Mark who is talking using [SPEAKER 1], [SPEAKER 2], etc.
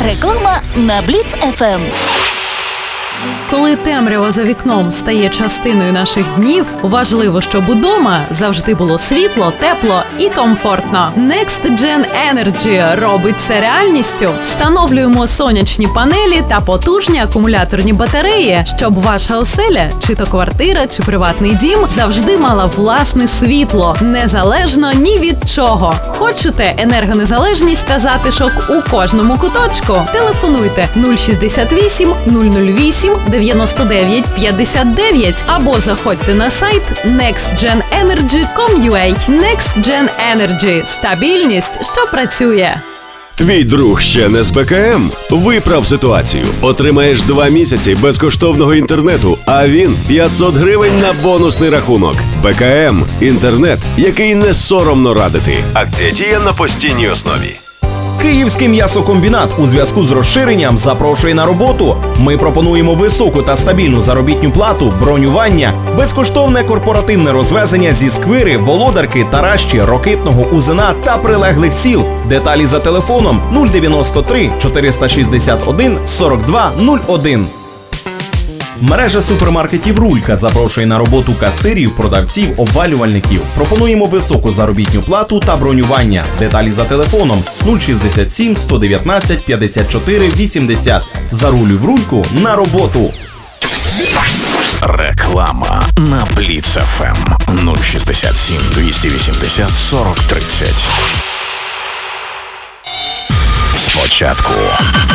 [SPEAKER 1] Реклама на Бліц ФМ.
[SPEAKER 2] Коли темрява за вікном стає частиною наших днів, важливо, щоб удома завжди було світло, тепло і комфортно. Next Gen Energy робить це реальністю. Встановлюємо сонячні панелі та потужні акумуляторні батареї, щоб ваша оселя, чи то квартира, чи приватний дім, завжди мала власне світло, незалежно ні від чого. Хочете енергонезалежність та затишок у кожному куточку? Телефонуйте 068 008 99 59 або заходьте на сайт nextgenenergy.com.ua. Next Gen Energy – стабільність, що працює.
[SPEAKER 3] Твій друг ще не з БКМ? Виправ ситуацію. Отримаєш 2 місяці безкоштовного інтернету, а він 500 гривень на бонусний рахунок. БКМ – інтернет, який не соромно радити. Акція діє на постійній основі.
[SPEAKER 4] Київський м'ясокомбінат у зв'язку з розширенням запрошує на роботу. Ми пропонуємо високу та стабільну заробітну плату, бронювання, безкоштовне корпоративне розвезення зі Сквири, Володарки, Таращі, Рокитного, Узина та прилеглих сіл. Деталі за телефоном 093 461 42 01. Мережа супермаркетів «Рулька» запрошує на роботу касирів, продавців, обвалювальників. Пропонуємо високу заробітну плату та бронювання. Деталі за телефоном 067 119 54 80. Зарулюй в «Рульку» на роботу.
[SPEAKER 5] Реклама на Бліц ФМ 067 280 40 30. Спочатку